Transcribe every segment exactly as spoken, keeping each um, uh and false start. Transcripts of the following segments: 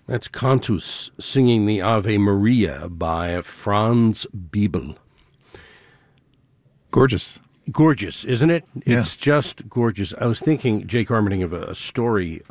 That's Cantus singing the Ave Maria by Franz Biebel. Gorgeous. Gorgeous, isn't it? Yeah. It's just gorgeous. I was thinking, Jake Armitage, of a, a story.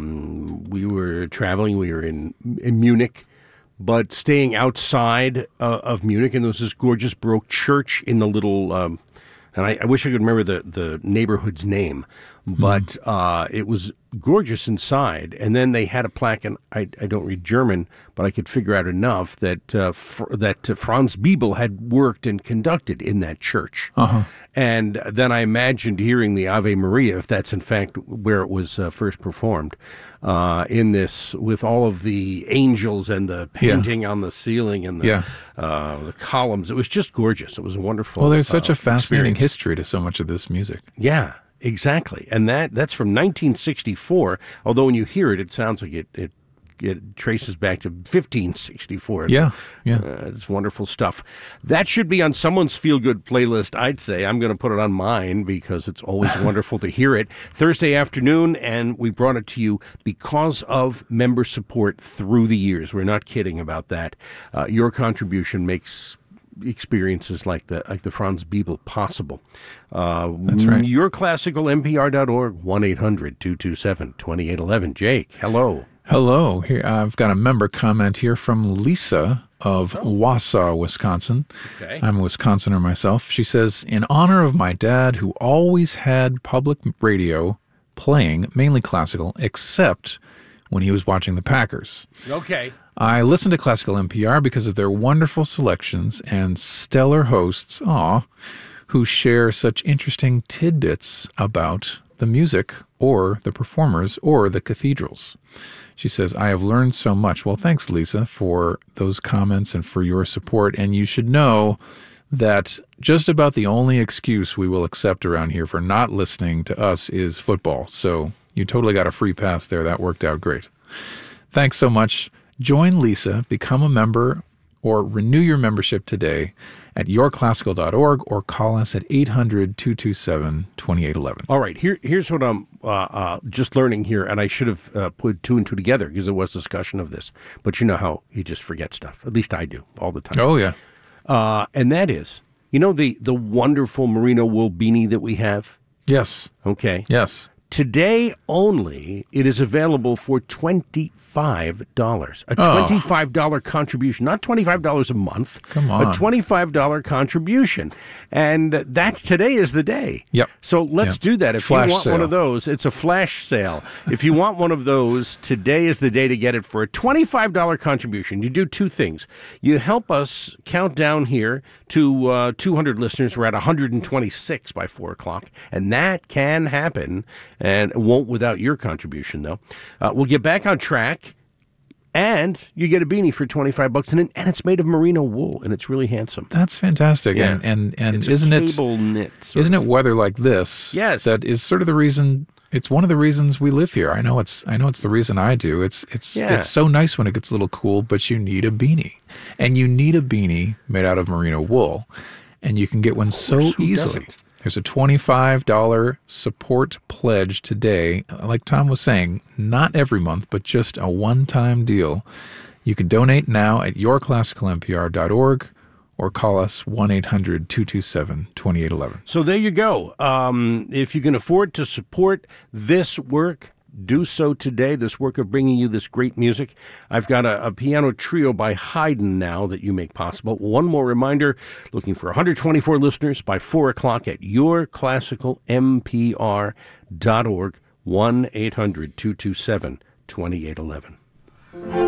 Um, we were traveling. We were in, in Munich, but staying outside uh, of Munich, and there was this gorgeous Baroque church in the little, um, and I, I wish I could remember the, the neighborhood's name, but mm. uh, it was gorgeous inside. And then they had a plaque, and I, I don't read German, but I could figure out enough that uh, fr- that uh, Franz Biebel had worked and conducted in that church. Uh-huh. And then I imagined hearing the Ave Maria, if that's in fact where it was uh, first performed, uh, in this, with all of the angels and the painting yeah. on the ceiling and the, yeah. uh, the columns. It was just gorgeous. It was wonderful. Well, there's such uh, a fascinating experience. history to so much of this music. Yeah. Exactly, and that that's from nineteen sixty-four, although when you hear it, it sounds like it, it, it traces back to fifteen sixty-four. Yeah, yeah. Uh, it's wonderful stuff. That should be on someone's feel-good playlist, I'd say. I'm going to put it on mine because it's always wonderful to hear it. Thursday afternoon, and we brought it to you because of member support through the years. We're not kidding about that. Uh, your contribution makes experiences like the like the Franz Biebel possible. Uh, That's right. your classical M P R dot org, one eight hundred two two seven two eight one one. Jake, hello. Hello. Here I've got a member comment here from Lisa of oh. Wausau, Wisconsin. Okay. I'm a Wisconsinner myself. She says, in honor of my dad, who always had public radio playing, mainly classical, except when he was watching the Packers. Okay. I listen to classical N P R because of their wonderful selections and stellar hosts, aw, who share such interesting tidbits about the music or the performers or the cathedrals. She says, I have learned so much. Well, thanks, Lisa, for those comments and for your support. And you should know that just about the only excuse we will accept around here for not listening to us is football. So you totally got a free pass there. That worked out great. Thanks so much. Join Lisa, become a member, or renew your membership today at your classical dot org or call us at eight hundred two two seven two eight one one. All right, here, here's what I'm uh, uh, just learning here, and I should have uh, put two and two together because there was discussion of this. But you know how you just forget stuff. At least I do all the time. Oh, yeah. Uh, and that is, you know the, the wonderful merino wool beanie that we have? Yes. Okay. Yes. Today only, it is available for twenty-five dollars. A Oh. twenty-five dollars contribution, not twenty-five dollars a month. Come on. A twenty-five dollars contribution. And that's, today is the day. Yep. So let's Yep. do that. If Flash you want one sale. of those, it's a flash sale. If you want one of those, today is the day to get it for a twenty-five dollars contribution. You do two things. You help us count down here to uh, two hundred listeners. We're at one hundred twenty-six by four o'clock, and that can happen. And it won't without your contribution, though. Uh, we'll get back on track, and you get a beanie for twenty-five bucks, and, it, and it's made of merino wool, and it's really handsome. That's fantastic. Yeah. And and, and It's isn't a it cable knit sort isn't of. it weather like this? Yes. That is sort of the reason. It's one of the reasons we live here. I know it's I know it's the reason I do. It's it's Yeah. it's so nice when it gets a little cool, but you need a beanie. And you need a beanie made out of merino wool. And you can get one so course, who easily. doesn't? There's a twenty-five dollars support pledge today. Like Tom was saying, not every month, but just a one-time deal. You can donate now at your classical M P R dot org or call us one eight hundred two two seven two eight one one. So there you go. Um, if you can afford to support this work, do so today, this work of bringing you this great music. I've got a, a piano trio by Haydn now that you make possible. One more reminder, looking for one hundred twenty-four listeners by four o'clock at your classical M P R dot org, one eight hundred two two seven two eight one one.